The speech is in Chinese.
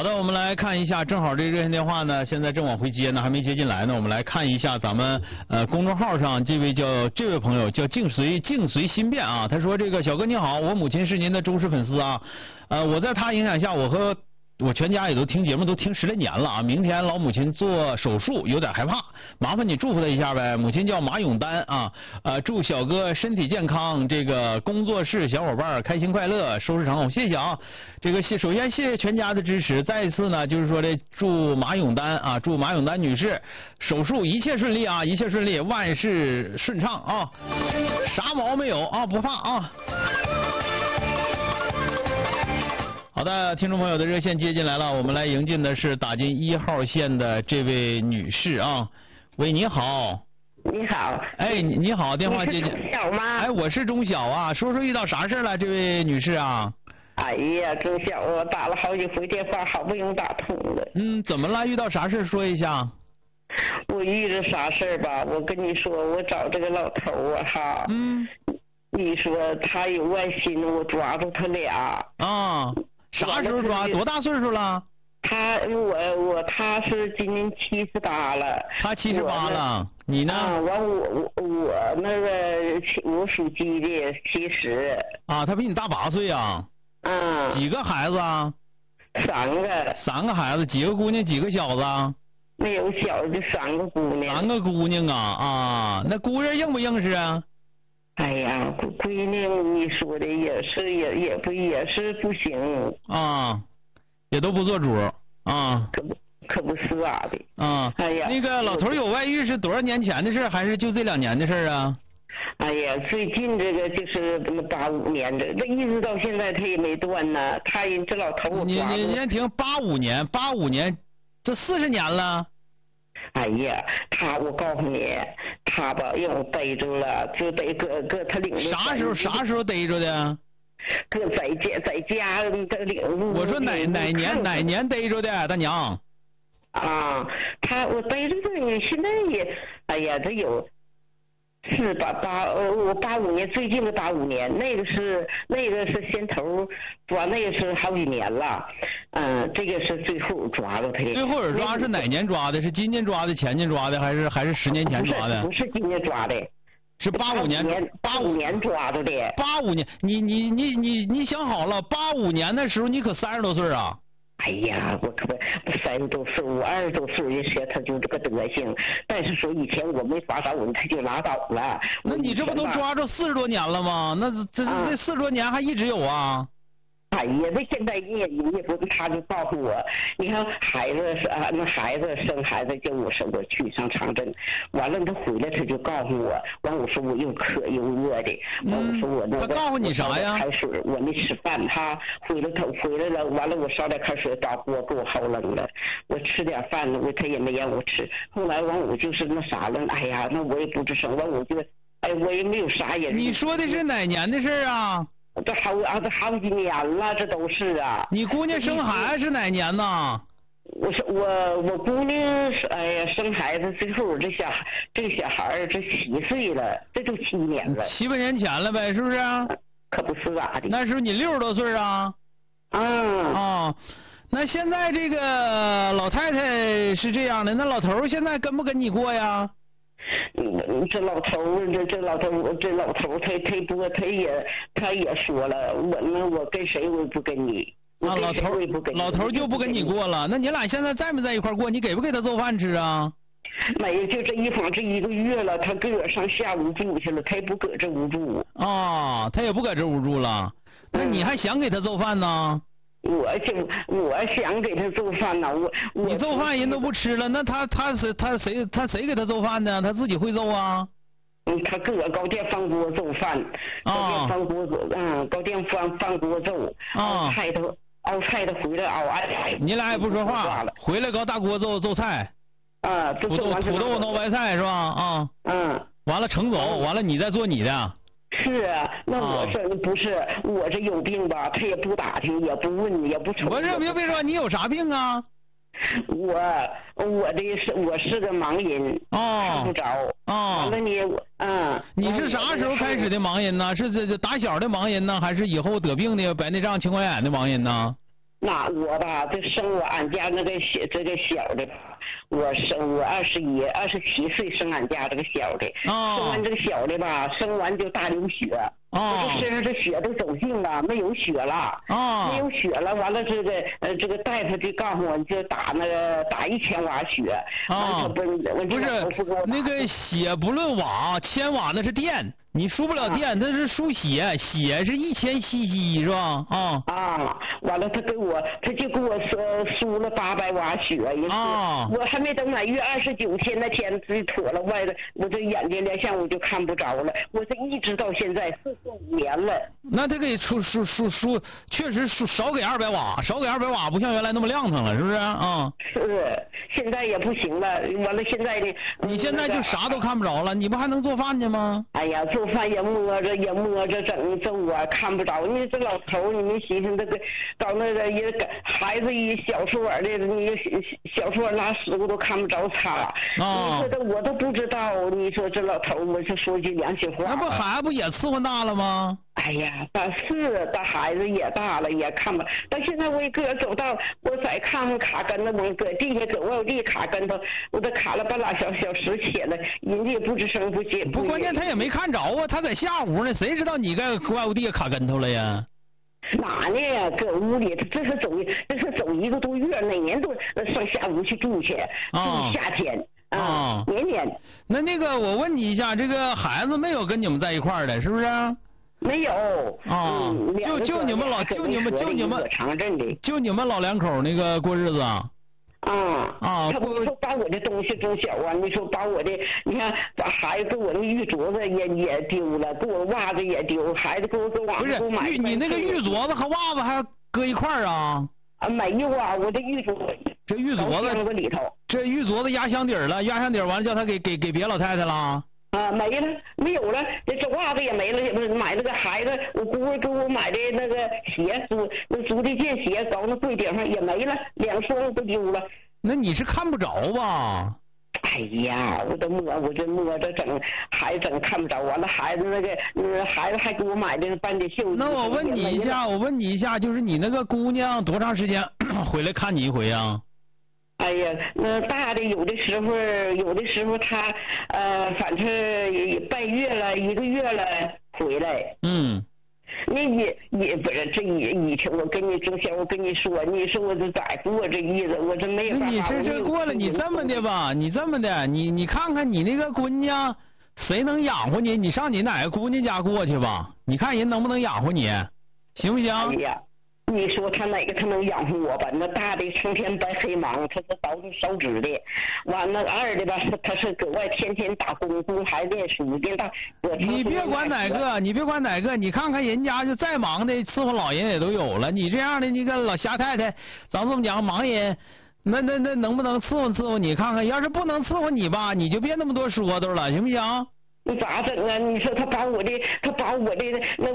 好的，我们来看一下，正好这热线电话呢，现在正往回接呢，还没接进来呢。我们来看一下咱们公众号上这位朋友叫境随心变啊，他说这个小哥你好，我母亲是您的忠实粉丝啊，我在他影响下，我和我全家也都听节目，都听10来年了啊！明天老母亲做手术，有点害怕，麻烦你祝福她一下呗。母亲叫马永丹啊，祝小哥身体健康，这个工作室小伙伴开心快乐，收视长虹，谢谢啊！这个首先谢谢全家的支持，再一次呢就是说这祝马永丹女士手术一切顺利啊，一切顺利，万事顺畅啊，啥毛没有啊，不怕啊。好的，听众朋友的热线接进来了，我们来迎进的是打进1号线的这位女士啊。喂，你好。 你好。 哎，你好，电话接进。 你是钟晓吗？ 哎，我是钟晓啊，说遇到啥事了，这位女士啊？ 哎呀，钟晓，我打了好几回电话，好不容易打通了。 怎么了？遇到啥事说一下。 我遇着啥事吧？我跟你说，我找这个老头啊哈。你说他有外心，我抓住他俩。啊。 啥时候抓？多大岁数了？ 他是今年78了。 他78了，你呢？ 完我那个我属鸡的70。啊， 他比你大8岁啊。几个孩子啊？3个。3个孩子，几个姑娘，几个小子啊？ 没有小的，就3个姑娘。3 个姑娘啊，那姑娘硬不硬实啊？ 哎呀，闺女，你说的也是不行啊，也都不做主啊， 可不是咋的啊。 哎呀， 那个老头有外遇是多少年前的事，还是就这2年的事啊？ 哎呀，最近这个就是85年的，这一直到现在他也没断呢。他这老头我抓住。 你先停，85年，这40年了。 哎呀，我告诉你，他吧让我逮着了，就得搁他领着。 啥时候逮着的？ 搁在家的领路。 我说哪年逮着的，大娘？ 啊，我逮着他，你现在也，哎呀，这有。是我85年，最近的85年，那个是先头抓，那个是好几年了，这个是最后抓着他的。 最后抓是哪年抓的？是今年抓的，前年抓的，还是10年前抓的？ 不是今年抓的， 是85年 ，85年抓着的。 85年，你想好了，85年的时候你可30多岁啊？ 哎呀，我可不30多岁，我20多岁的时候他就这个德行，但是说以前我没抓着我，他就拉倒了。 那你这不都抓着40多年了吗？那这40多年还一直有啊？ 哎呀，那现在也不，他就告诉我，你看孩子那孩子生孩子叫我说我去上长征，完了他回来他就告诉我，完我说我又渴又饿的，完我说我那个他告诉你啥呀？ 开水我没吃饭，他回来了，完了我烧点开水打锅给我好冷了，我吃点饭他也没让我吃，后来完我就是那啥了，哎呀，那我也不吱声，完我就我也没有啥人。 你说的是哪年的事啊？ 这好几年了，这都是啊。 你姑娘生孩子是哪年呢？ 我姑娘生孩子最后这小孩这7岁了，这都7年了。 7、8年前了呗，是不是？ 可不是咋的。 那时候你60多岁啊？那现在这个老太太是这样的，那老头现在跟不跟你过呀？ 这老头他也说了，我跟谁我也不跟你。 老头就不跟你过了，那你俩现在在没在一块过？你给不给他做饭吃啊？ 没有，就这一晃这1个月了，他搁上下屋住去了，他也不搁这屋住。 他也不搁这屋住了，那你还想给他做饭呢？ 我想给他做饭呢， 你做饭人都不吃了，那他谁给他做饭呢？他自己会做啊？ 他搁高电饭锅做饭，高电饭锅做，熬菜的回来熬菜。 你俩也不说话，回来搞大锅做菜。土豆弄白菜是吧？完了盛走，完了你再做你的。 是啊，那我说不是，我这有病吧，他也不打听，也不问，也不瞅。 不是，别说你有啥病啊？ 我是个盲人，看不着。完了你是啥时候开始的盲人呢？是打小的盲人呢，还是以后得病的白内障、青光眼的盲人呢？ 那我吧，这生我俺家那个这个小的吧，我27岁生俺家这个小的，生完这个小的吧，生完就大流血，我这身上这血都走尽了，没有血了，没有血了，完了这个大夫就告诉我，就打1000瓦血，不是那个血不论瓦，1000瓦那是电。你输不了电，它是输血，血是1000 cc 是吧？ 完了他就给我输了800瓦血，也是，我还没等满月29天那天就妥了，我这眼睛连像我就看不着了，我这一直到现在45年了。 那他给输，确实少给200瓦，少给200瓦，不像原来那么亮堂了，是不是啊？ 是，现在也不行了，完了现在呢？ 你现在就啥都看不着了，你不还能做饭去吗？ 哎呀，做饭也摸着整，这我看不着。你这老头，你们寻思这个到那个也孩子一小数耳的，你小数耳拉屎我都看不着他。你说这我都不知道。你说这老头，我就说句良心话。 那不孩子不也伺候大了吗？ 哎呀，但孩子也大了，也看吧。但现在我一个走道，我再看卡跟头，我搁地下搁外地卡跟头，我都卡了半拉小时起来，人家也不吱声不接。 不，关键他也没看着啊，他在下屋呢，谁知道你在外屋地下卡跟头了呀？ 哪呢？搁屋里，他这是走1个多月，哪年都上下屋去住去，住夏天年。 那个我问你一下，这个孩子没有跟你们在一块儿的，是不是？ 没有就你们老两口那个过日子他不说把我的东西从小啊，你说把我的，你看把孩子给我的玉镯子也丢了，给我袜子也丢，孩子给我网上买。 不是你那个玉镯子和袜子还搁一块儿啊？ 没有啊，我的玉镯子这玉镯子里头， 这玉镯子压箱底了，压箱底完了叫他给别老太太了。 没了，没有了，这袜子也没了，买那个孩子，我姑父给我买的那个鞋，足地健鞋，搞那柜顶上也没了，2双都丢了。 那你是看不着吧？ 哎呀，我这摸着整，还整看不着。完了，孩子孩子还给我买的半截袖子。 那我问你一下，就是你那个姑娘多长时间回来看你一回啊？ 哎呀，那大的有的时候他反正半月了1个月了回来。那也不是这以前我跟你之前我跟你说，你说我这咋过这日子，我这没有办法。 你这过了，你这么的吧，你看看你那个姑娘，谁能养活你？你上你哪个姑娘家过去吧，你看人能不能养活你，行不行？ 哎呀，你说他哪个他能养活我吧？那大的成天白黑忙，他是烧纸的，完了二的吧，他是搁外天天打工还念书念大。 你别管哪个，你看看人家就再忙的伺候老人也都有了，你这样的你个老瞎太太，咱这么讲忙人，那能不能伺候你？看看，要是不能伺候你吧，你就别那么多说头了，行不行？ 你咋整啊？你说他把我的那